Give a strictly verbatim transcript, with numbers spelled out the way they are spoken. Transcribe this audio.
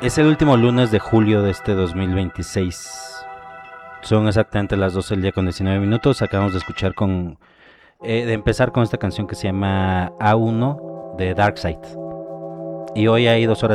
Es el último lunes de julio de este dos mil veintiséis. Son exactamente las doce del día con diecinueve minutos. Acabamos de escuchar con... Eh, de empezar con esta canción que se llama A uno de Darkseid. Y hoy hay dos horas